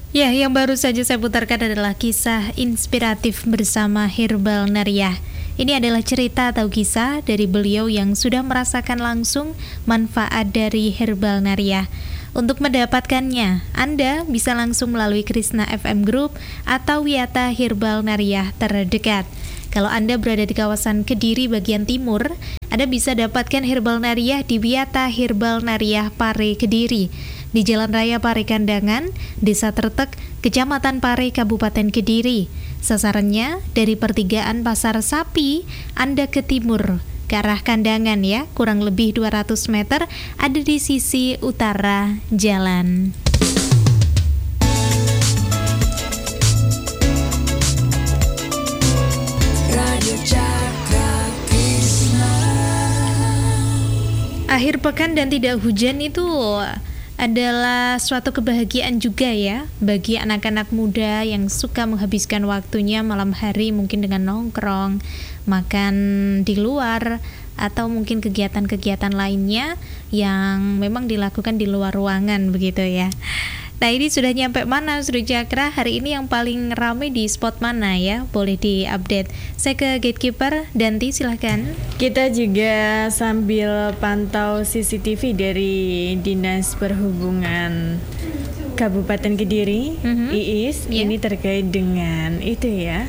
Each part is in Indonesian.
Ya, yang baru saja saya putarkan adalah kisah inspiratif bersama Herbal Nariah. Ini adalah cerita atau kisah dari beliau yang sudah merasakan langsung manfaat dari Herbal Nariah. Untuk mendapatkannya, Anda bisa langsung melalui Krishna FM Group atau Wiyata Herbal Nariah terdekat. Kalau Anda berada di kawasan Kediri bagian timur, Anda bisa dapatkan Herbal Nariah di Wiyata Herbal Nariah Pare Kediri, di Jalan Raya Pare Kandangan, Desa Tertek, Kecamatan Pare, Kabupaten Kediri. Sasarannya dari pertigaan Pasar Sapi, Anda ke timur, ke arah Kandangan ya, kurang lebih 200 meter, ada di sisi utara jalan. Akhir pekan dan tidak hujan itu adalah suatu kebahagiaan juga ya bagi anak-anak muda yang suka menghabiskan waktunya malam hari mungkin dengan nongkrong, makan di luar, atau mungkin kegiatan-kegiatan lainnya yang memang dilakukan di luar ruangan begitu ya. Nah, ini sudah nyampe mana Sri Cakra? Hari ini yang paling ramai di spot mana ya? Boleh diupdate. Saya ke gatekeeper, Danti silahkan. Kita juga sambil pantau CCTV dari Dinas Perhubungan Kabupaten Kediri, Iis, ini terkait dengan itu ya,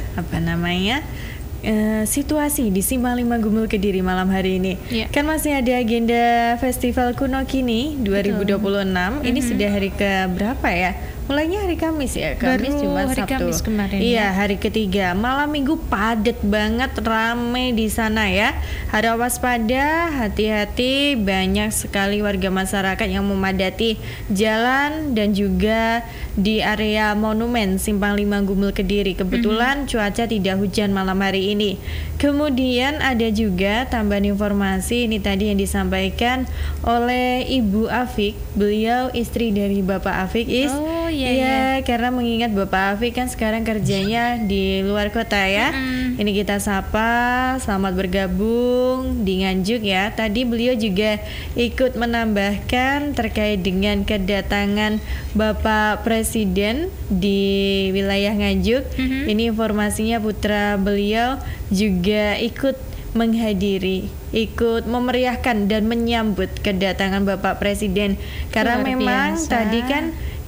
situasi di Simpang 5 Gumul Kediri malam hari ini. Kan masih ada agenda Festival Kuno Kini 2026. Ini sudah hari ke berapa ya? Mulainya hari Kamis ya, Kamis Jumat hari Sabtu. Kamis kemarin. Iya, hari ketiga. Malam Minggu padat banget, ramai di sana ya. Harap waspada, hati-hati, banyak sekali warga masyarakat yang memadati jalan dan juga di area monumen Simpang 5 Gumul Kediri. Kebetulan cuaca tidak hujan malam hari ini. Kemudian ada juga tambahan informasi ini tadi yang disampaikan oleh Ibu Afik. Beliau istri dari Bapak Afik Iya, karena mengingat Bapak Afik kan sekarang kerjanya di luar kota ya. Ini kita sapa, selamat bergabung di Nganjuk ya. Tadi beliau juga ikut menambahkan terkait dengan kedatangan Bapak Presiden di wilayah Nganjuk. Ini informasinya putra beliau juga ikut menghadiri, ikut memeriahkan dan menyambut kedatangan Bapak Presiden. Karena memang tadi kan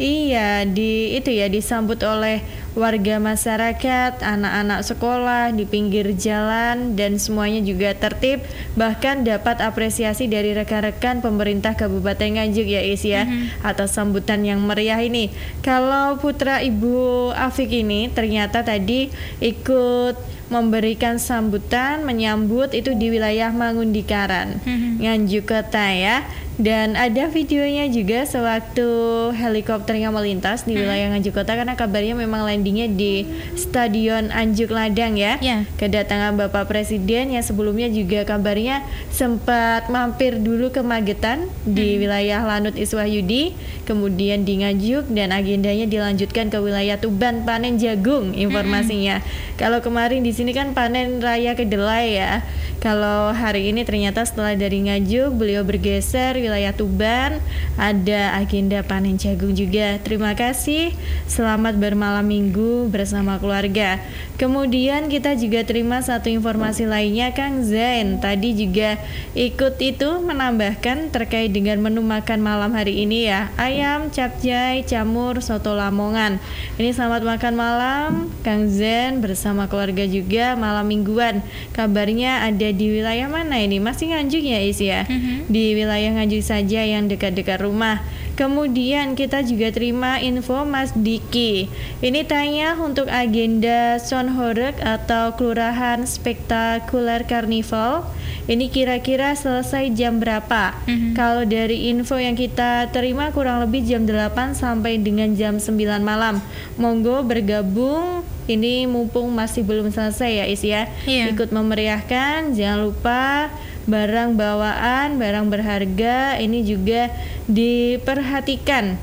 disambut oleh warga masyarakat, anak-anak sekolah di pinggir jalan dan semuanya juga tertib, bahkan dapat apresiasi dari rekan-rekan pemerintah Kabupaten Nganjuk ya Is ya, atas sambutan yang meriah ini. Kalau putra Ibu Afik ini ternyata tadi ikut memberikan sambutan, menyambut itu di wilayah Mangundikaran, Nganjuk Kota ya. Dan ada videonya juga sewaktu helikopternya melintas di wilayah Nganjuk Kota, karena kabarnya memang landingnya di Stadion Anjuk Ladang ya. Kedatangan Bapak Presiden yang sebelumnya juga kabarnya sempat mampir dulu ke Magetan di wilayah Lanut Iswahyudi, kemudian di Nganjuk, dan agendanya dilanjutkan ke wilayah Tuban panen jagung informasinya. Kalau kemarin di sini kan panen raya kedelai ya. Kalau hari ini ternyata setelah dari Nganjuk beliau bergeser wilayah Tuban, ada agenda panen jagung juga. Terima kasih, selamat bermalam minggu bersama keluarga. Kemudian kita juga terima satu informasi lainnya, Kang Zain tadi juga ikut itu menambahkan terkait dengan menu makan malam hari ini ya, ayam, capcay, camur, soto Lamongan. Ini selamat makan malam Kang Zain bersama keluarga juga malam mingguan. Kabarnya ada di wilayah mana ini? Masih Nganjuk ya Is ya? Di wilayah Nganjuk saja yang dekat-dekat rumah. Kemudian kita juga terima info Mas Diki. Ini tanya untuk agenda Sonhorek atau Kelurahan Spektakuler Karnival. Ini kira-kira selesai jam berapa? Kalau dari info yang kita terima kurang lebih jam 8 sampai dengan jam 9 malam. Monggo bergabung. Ini mumpung masih belum selesai ya Is ya. Ikut memeriahkan, jangan lupa barang bawaan, barang berharga ini juga diperhatikan,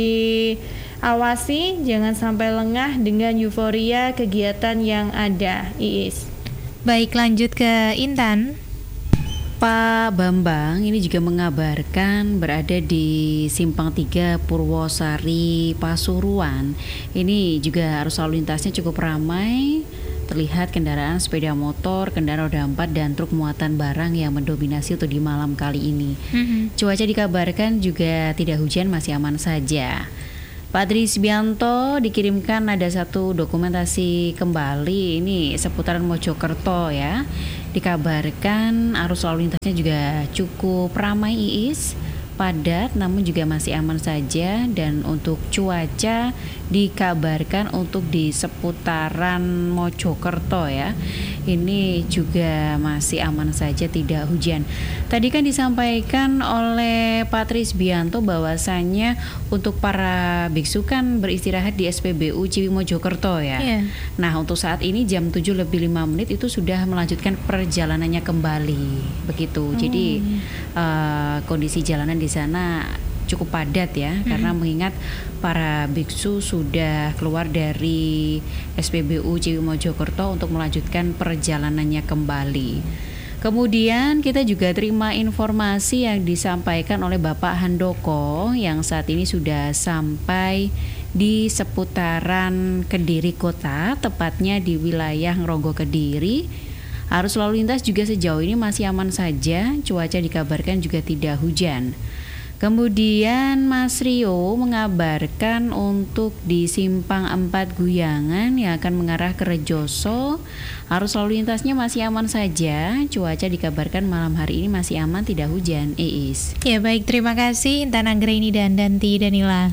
diawasi, jangan sampai lengah dengan euforia kegiatan yang ada. Iis. Baik, lanjut ke Intan. Pak Bambang ini juga mengabarkan berada di Simpang 3 Purwosari Pasuruan. Ini juga arus lalu lintasnya cukup ramai. Terlihat kendaraan sepeda motor, kendaraan roda 4 dan truk muatan barang yang mendominasi untuk di malam kali ini. Cuaca dikabarkan juga tidak hujan, masih aman saja. Pak Trisbianto dikirimkan ada satu dokumentasi kembali ini seputaran Mojokerto ya. Dikabarkan arus lalu lintasnya juga cukup ramai Iis, padat namun juga masih aman saja. Dan untuk cuaca dikabarkan untuk di seputaran Mojokerto ya, ini juga masih aman saja, tidak hujan. Tadi kan disampaikan oleh Pak Trisbianto bahwasannya untuk para biksu kan beristirahat di SPBU Ciwi Mojokerto ya. Nah untuk saat ini jam 7:05 itu sudah melanjutkan perjalanannya kembali begitu. Jadi kondisi jalanan di sana cukup padat ya, karena mengingat para biksu sudah keluar dari SPBU Ciwi Mojokerto untuk melanjutkan perjalanannya kembali. Kemudian kita juga terima informasi yang disampaikan oleh Bapak Handoko yang saat ini sudah sampai di seputaran Kediri Kota, tepatnya di wilayah Ngronggo Kediri. Arus lalu lintas juga sejauh ini masih aman saja, cuaca dikabarkan juga tidak hujan. Kemudian Mas Rio mengabarkan untuk di Simpang 4 Guyangan yang akan mengarah ke Rejoso, arus lalu lintasnya masih aman saja, cuaca dikabarkan malam hari ini masih aman, tidak hujan. Iis. Ya baik, terima kasih Intan Anggraini dan Danti Danila.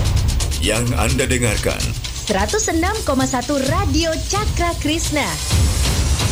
Yang Anda dengarkan 106,1 Radio Cakra Krishna.